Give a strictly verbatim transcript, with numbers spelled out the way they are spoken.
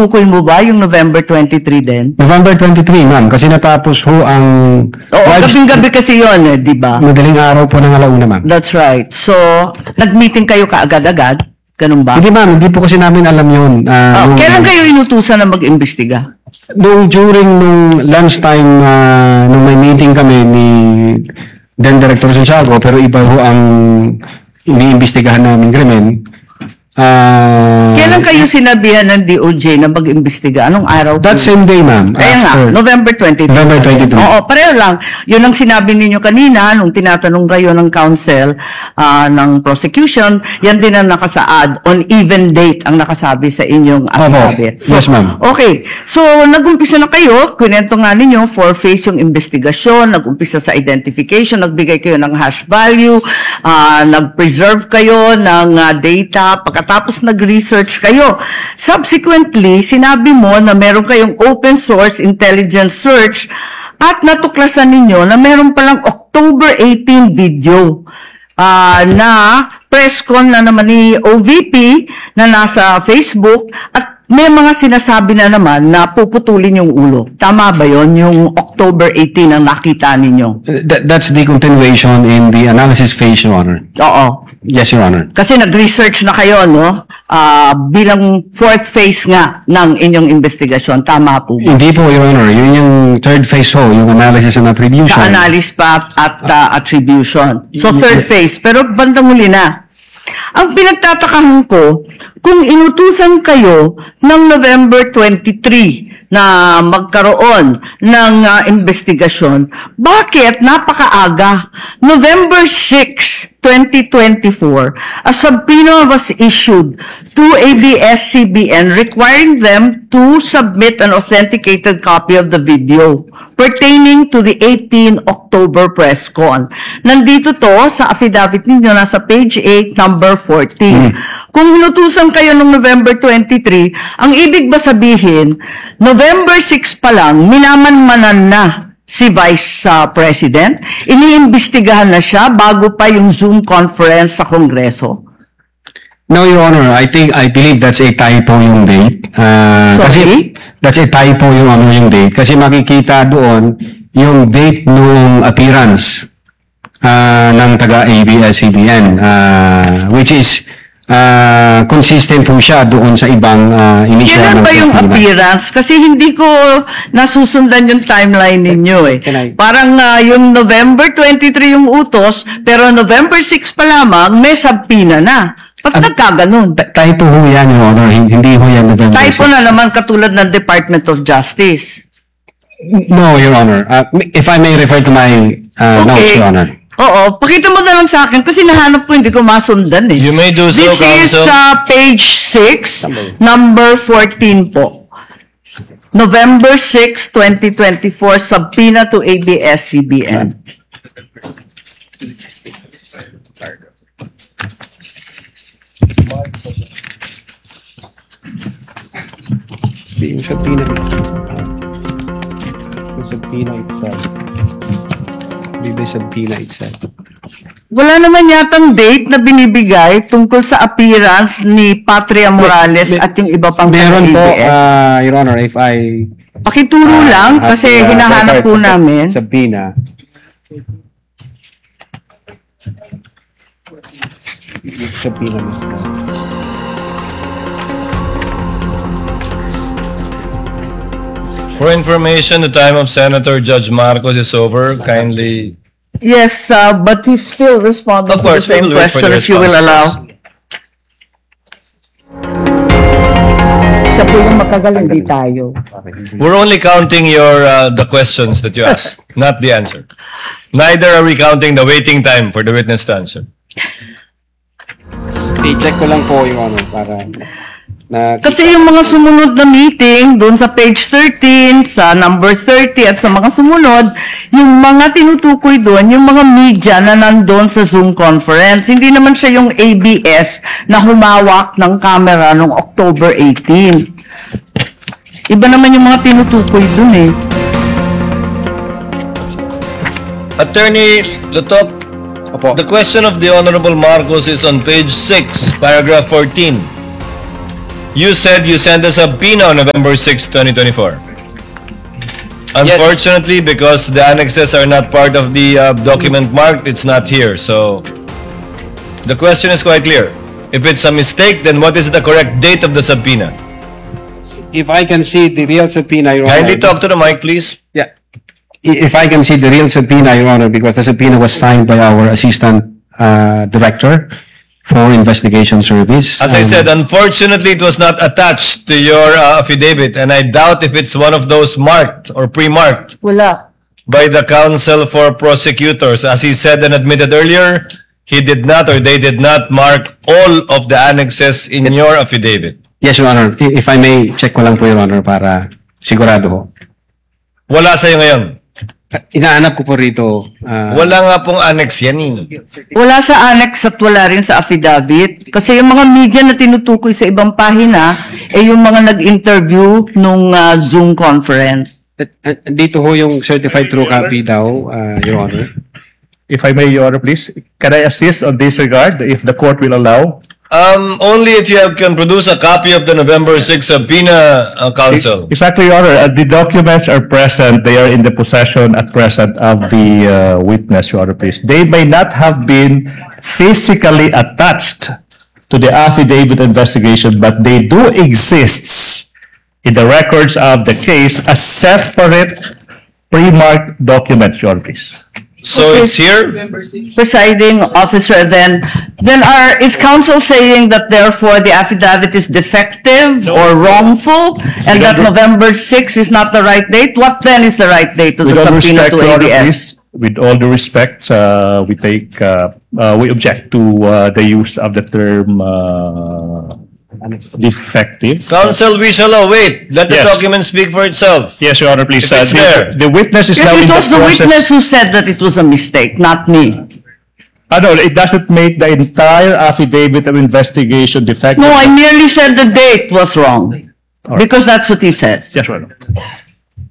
tinutukoy mo ba yung November twenty-three din? November twenty-three, ma'am, kasi natapos ho ang... Oo, live- gabing-gabi kasi yun, eh, di ba? Madaling araw po ng alauna, ma'am. That's right. So, nag-meeting kayo kaagad-agad? Ganun ba? Hindi, ma'am, hindi po kasi namin alam yun. Ah, Oh, nung- kailan kayo inutusan na mag-imbestiga? Nung during nung lunchtime, uh, nung may meeting kami ni then Director Santiago, pero iba ho ang iniimbestigahan namin krimen. Ah, Kailan kayo sinabihan ng D O J na mag-imbestiga? Anong araw? po? that same day, ma'am. Kaya nga, after- November twenty-three. November twenty-three. Oo, pareho lang. Yun ang sinabi ninyo kanina nung tinatanong kayo ng counsel ah, ng prosecution, yan din ang nakasaad on even date ang nakasabi sa inyong affidavit. Yes, ma'am. Okay. So, nag-umpisa na kayo, kwento nga ninyo, four-phase yung investigasyon, nag-umpisa sa identification, nagbigay kayo ng hash value, ah, nag-preserve kayo ng ah, data, pagkatapos nag-research kayo. Subsequently, sinabi mo na meron kayong open source intelligence search at natuklasan ninyo na meron palang October eighteenth video ah, na press con na naman ni O V P na nasa Facebook at may mga sinasabi na naman na puputulin yung ulo. Tama ba yon yung October eighteenth ang nakita ninyo? That, that's the continuation in the analysis phase, Your Honor. Oo. Yes, Your Honor. Kasi nag-research na kayo, no? Ah, bilang fourth phase nga ng inyong investigasyon. Tama po ba? Hindi po, Your Honor. Yun yung third phase ho, yung analysis and attribution. Sa analysis pa at ah, attribution. So, third phase. Pero bandang huli na. Ang pinagtatakahan ko, kung inutusan kayo ng November twenty-three na magkaroon ng ah, investigasyon, bakit napakaaga? November sixth, twenty twenty-four, a subpoena was issued to A B S C B N requiring them to submit an authenticated copy of the video pertaining to the eighteenth October press con. Nandito to sa affidavit ninyo, nasa page eight, number fourteen. Kung inutusan kayo noong November twenty-three, ang ibig ba sabihin, November sixth pa lang, minamanmanan na si Vice uh, President? Iniimbestigahan na siya bago pa yung Zoom conference sa Kongreso? No, Your Honor. I think, I believe that's a typo yung date. Uh, Sorry? Kasi, that's a typo yung ano yung date. Kasi makikita doon yung date nung appearance uh, ng taga-A B S C B N, uh, which is uh, consistent po siya doon sa ibang uh, initial Kailan ng ba yung subpoena. appearance? Kasi hindi ko nasusundan yung timeline ninyo eh. Can I- Parang uh, yung November twenty-three yung utos, pero November sixth pa lamang, may subpoena na. Ba't Ab- nagkaganon? T- Typo ho yan, Your Honor. Hindi hindi ho yan November Typo sixth. na naman katulad ng Department of Justice. No, Your Honor. Uh, if I may refer to my uh, notes, Your Honor. Oo, pakita mo na lang sa akin kasi nahanap ko hindi ko masundan eh. You may do so, This is Counsel. sa page six, number fourteen po. November sixth, twenty twenty-four, subpoena to A B S C B N. Yung subpoena, yung subpoena itself. Hindi ba yung subpoena itself? Wala naman yatang date na binibigay tungkol sa appearance ni Patria Morales Me- me- at yung iba pang Meron po, A B S. uh, Your Honor, if I... Pakituro lang uh, kasi have, uh, hinahanap record po sa- namin. Subpoena. Subpoena mismo. For information, the time of Senator Judge Marcos is over. Kindly, Yes, uh, but he's still responding Of to the course, we same will wait for question the if you will responses. allow. Siya po yung matagal, hindi tayo. we're only counting your uh, the questions that you ask, not the answer. Neither are we counting the waiting time for the witness to answer. I-check ko lang po, Your Honor, para... Na, Kasi yung mga sumunod na meeting, doon sa page thirteen, sa number thirty, at sa mga sumunod, yung mga tinutukoy doon, yung mga media na nandun sa Zoom conference. Hindi naman siya yung A B S na humawak ng camera noong October eighteenth. Iba naman yung mga tinutukoy doon eh. Attorney Lutok, Opo. the question of the Honorable Marcos is on page six, paragraph fourteen. You said you sent a subpoena on November sixth, twenty twenty-four. Unfortunately, because the annexes are not part of the uh, document marked, it's not here. So, the question is quite clear. If it's a mistake, then what is the correct date of the subpoena? If I can see the real subpoena, Your Kindly Honor. talk to the mic, please. Yeah. I- If I can see the real subpoena, Your Honor, because the subpoena was signed by our Assistant uh, Director for Investigation Service. As I Um, said, unfortunately, it was not attached to your uh, affidavit, and I doubt if it's one of those marked or pre-marked Wala. by the counsel for prosecutors. As he said and admitted earlier, he did not or they did not mark all of the annexes in your affidavit. Yes, Your Honor. I- If I may, check ko lang po, Your Honor, para sigurado ho. Wala sa'yo ngayon. Inaanap ko po rito. ah, Wala nga pong annex yan eh. Wala sa annex at wala rin sa affidavit. Kasi yung mga media na tinutukoy sa ibang pahina, eh yung mga nag-interview nung ah, Zoom conference. eh, eh, Dito ho yung certified true copy daw, ah, Your Honor. If I may, Your Honor, please, can I assist on this regard, if the court will allow? Um, only if you have, can produce a copy of the November sixth subpoena, uh, counsel. Exactly, Your Honor. Uh, The documents are present. They are in the possession at present of the uh, witness, Your Honor, please. They may not have been physically attached to the affidavit investigation, but they do exist in the records of the case as separate pre-marked documents, Your Honor, please. So it's here? Presiding officer, then, then are, is counsel saying that therefore the affidavit is defective or wrongful and that don't- November sixth is not the right date? What then is the right date to the With all subpoena respect, to Your A Honor, B S? please, with all due respect, uh, we take, uh, uh, we object to uh, the use of the term uh, defective. Counsel, we shall await. Let the Yes. document speak for itself. Yes, Your Honor, please. If Uh, it's the- there. The witness is If now in it the was the witness process. who said that it was a mistake, not me. Ah, no, it doesn't make the entire affidavit of investigation defective. No, I merely said the date was wrong. right. Because that's what he said. Yes, Your Honor.